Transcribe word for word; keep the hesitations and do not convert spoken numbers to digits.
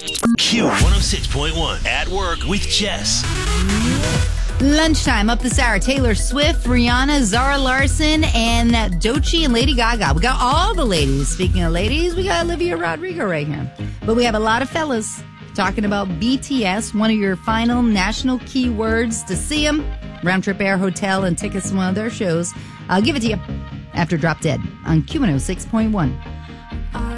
Q one oh six point one at work with Jess. Lunchtime up this hour. Taylor Swift, Rihanna, Zara Larson, and Doechii and Lady Gaga. We got all the ladies. Speaking of ladies, we got Olivia Rodrigo right here. But we have a lot of fellas talking about B T S, one of your final national keywords to see them. Round trip air, hotel, and tickets to one of their shows. I'll give it to you after Drop Dead on Q one oh six point one.